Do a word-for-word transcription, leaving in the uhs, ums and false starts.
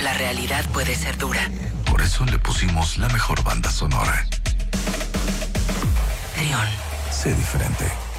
la realidad puede ser dura. Por eso le pusimos la mejor banda sonora. Trión. Sé diferente.